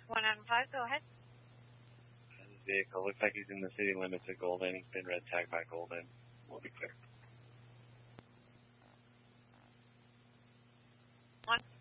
1 out of 5, go ahead. Vehicle looks like he's in the city limits of Golden. He's been red tagged by Golden. We'll be clear. 1.